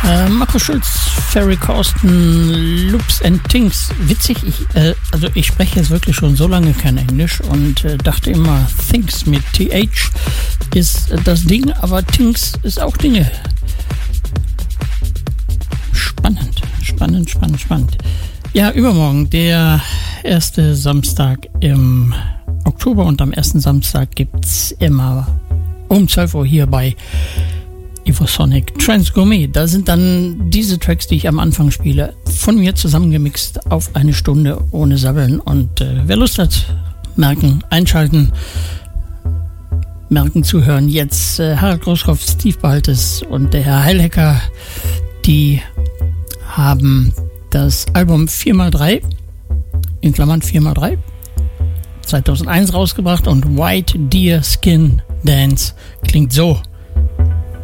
Markus Schulz, Ferry Corsten, Loops and Things. Witzig, ich spreche jetzt wirklich schon so lange kein Englisch und dachte immer, Things mit TH ist das Ding, aber Things ist auch Dinge. Spannend. Ja, übermorgen, der erste Samstag im Oktober, und am ersten Samstag gibt's immer um 12 Uhr hier bei Evosonic Trance Gourmet. Da sind dann diese Tracks, die ich am Anfang spiele, von mir zusammengemixt auf eine Stunde ohne Sabbeln. Und wer Lust hat, einschalten, zuhören. Jetzt Harald Großkopf, Steve Baltes und der Herr Heilhecker, die haben das Album 4x3, in Klammern 4x3, 2001 rausgebracht, und White Deer Skin Dance klingt so.